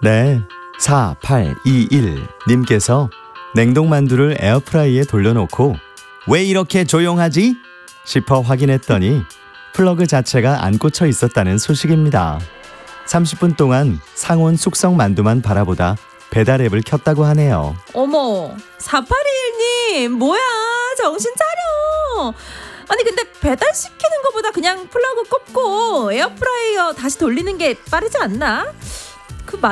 네, 4821님께서 냉동만두를 에어프라이에 돌려놓고 왜 이렇게 조용하지? 싶어 확인했더니 플러그 자체가 안 꽂혀 있었다는 소식입니다. 30분 동안 상온 숙성 만두만 바라보다 배달 앱을 켰다고 하네요. 어머, 4821님, 뭐야, 정신 차려. 아니, 근데 배달시키는 것보다 그냥 플러그 꼽고 에어프라이어 다시 돌리는 게 빠르지 않나?